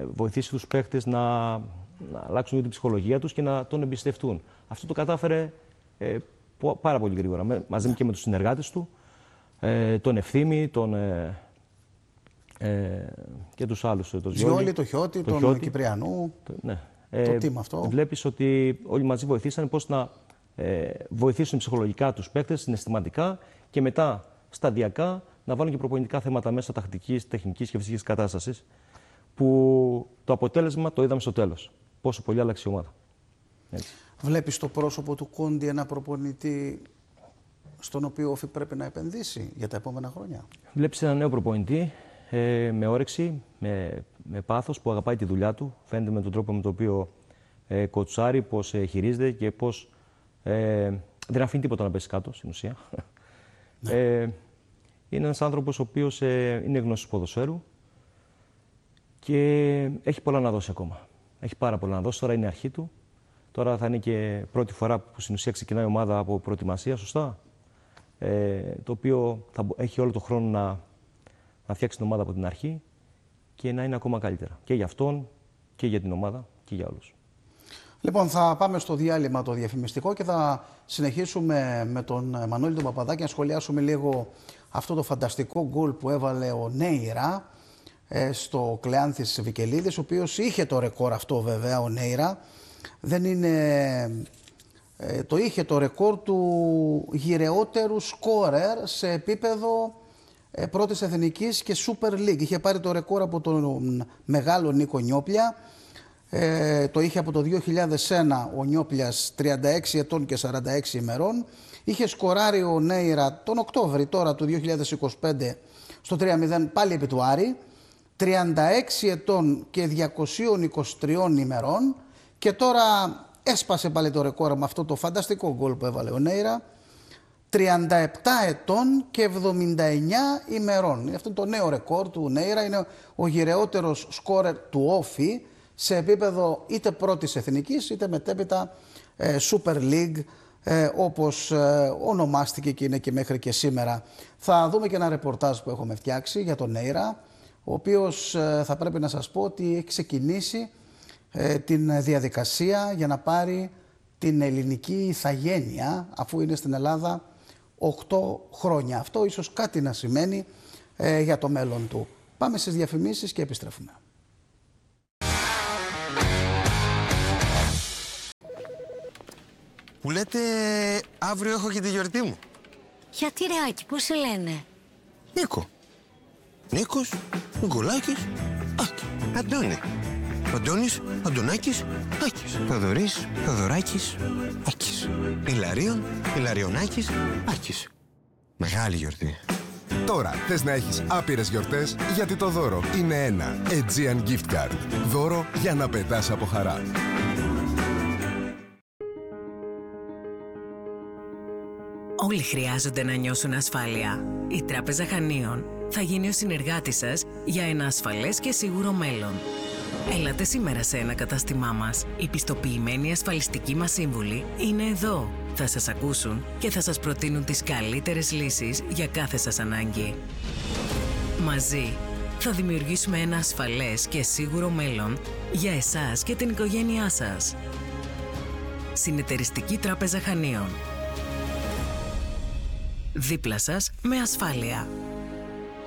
βοηθήσει τους παίχτες να αλλάξουν την ψυχολογία τους και να τον εμπιστευτούν. Αυτό το κατάφερε πάρα πολύ γρήγορα, μαζί και με τους συνεργάτες του, τον Ευθύμη, και τους άλλους. Το Ζιόλη, το Χιώτη, τον Κυπριανού, το team αυτό. Βλέπεις ότι όλοι μαζί βοηθήσαν πώς να βοηθήσουν ψυχολογικά τους παίκτες, συναισθηματικά και μετά σταδιακά να βάλουν και προπονητικά θέματα μέσα τακτικής, τεχνικής και φυσικής κατάστασης, που το αποτέλεσμα το είδαμε στο τέλος. Πόσο πολύ άλλαξε η ομάδα. Έτσι. Βλέπεις στο πρόσωπο του Κόντι ένα προπονητή στον οποίο όφη πρέπει να επενδύσει για τα επόμενα χρόνια? Βλέπεις ένα νέο προπονητή με όρεξη, με πάθος, που αγαπάει τη δουλειά του. Φαίνεται με τον τρόπο με τον οποίο κοτσάρει, πώς χειρίζεται και πώς δεν αφήνει τίποτα να πέσει κάτω, στην ουσία. Είναι ένας άνθρωπος ο οποίος είναι γνώστης του ποδοσφαίρου και έχει πολλά να δώσει ακόμα. Έχει πάρα πολλά να δώσει. Τώρα είναι η αρχή του. Τώρα θα είναι και πρώτη φορά που στην ουσία ξεκινάει η ομάδα από προετοιμασία, σωστά. Το οποίο θα έχει όλο το χρόνο να φτιάξει την ομάδα από την αρχή και να είναι ακόμα καλύτερα. Και για αυτόν και για την ομάδα και για όλους. Λοιπόν, θα πάμε στο διάλειμμα το διαφημιστικό και θα συνεχίσουμε με τον Μανώλη τον Παπαδάκη να σχολιάσουμε λίγο αυτό το φανταστικό γκολ που έβαλε ο Νέιρα στο Κλεάνθης Βικελίδης, ο οποίος είχε το ρεκόρ αυτό βέβαια ο Νέιρα. Δεν είναι... το είχε το ρεκόρ του γυρεότερου σκόρερ σε επίπεδο πρώτης εθνικής και Super League. Είχε πάρει το ρεκόρ από τον μεγάλο Νίκο Νιόπλια. Το είχε από το 2001 ο Νιόπλιας, 36 ετών και 46 ημερών. Είχε σκοράρει ο Νέιρα τον Οκτώβρη τώρα του 2025 στο 3-0 πάλι επί του Άρη. 36 ετών και 223 ημερών. Και τώρα έσπασε πάλι το ρεκόρ με αυτό το φανταστικό γκολ που έβαλε ο Νέιρα. 37 ετών και 79 ημερών. Αυτό το νέο ρεκόρ του Νέιρα. Είναι ο γυρεότερος σκόρερ του Όφη σε επίπεδο είτε πρώτης εθνικής είτε μετέπειτα Super League, όπως ονομάστηκε και είναι και μέχρι και σήμερα. Θα δούμε και ένα ρεπορτάζ που έχουμε φτιάξει για τον Νέιρα, ο οποίος θα πρέπει να σας πω ότι έχει ξεκινήσει την διαδικασία για να πάρει την ελληνική ηθαγένεια, αφού είναι στην Ελλάδα 8 χρόνια. Αυτό ίσως κάτι να σημαίνει για το μέλλον του. Πάμε στις διαφημίσεις και επιστρέφουμε. Που λέτε αύριο έχω και τη γιορτή μου. Γιατί ρε Άκη, πώς σε λένε? Νίκο. Νίκος, Νικολάκης, Άκη. Αντώνη. Αντώνης, Αντωνάκης, Άκης. Θοδωρής, Θοδωράκης, Άκης. Ηλαρίων, Ηλαριονάκης, Άκης. Μεγάλη γιορτή. Τώρα θες να έχεις άπειρες γιορτές, γιατί το δώρο είναι ένα Aegean Gift Card. Δώρο για να πετάς από χαρά. Όλοι χρειάζονται να νιώσουν ασφάλεια. Η Τράπεζα Χανίων θα γίνει ο συνεργάτης σας για ένα ασφαλές και σίγουρο μέλλον. Έλατε σήμερα σε ένα κατάστημά μας. Οι πιστοποιημένοι ασφαλιστικοί μας σύμβουλοι είναι εδώ. Θα σας ακούσουν και θα σας προτείνουν τις καλύτερες λύσεις για κάθε σας ανάγκη. Μαζί θα δημιουργήσουμε ένα ασφαλές και σίγουρο μέλλον για εσάς και την οικογένειά σας. Συνεταιριστική Τράπεζα Χανίων. Δίπλα σας με ασφάλεια.